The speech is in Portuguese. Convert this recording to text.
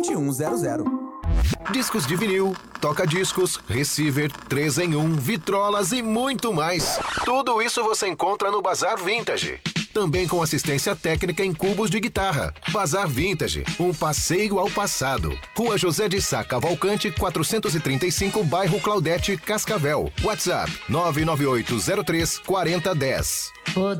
2100. Discos de vinil, toca-discos, receiver, 3 em 1, vitrolas e muito mais. Tudo isso você encontra no Bazar Vintage. Também com assistência técnica em cubos de guitarra. Bazar Vintage, um passeio ao passado. Rua José de Sá Cavalcante, 435, bairro Claudete, Cascavel. WhatsApp 99803 4010.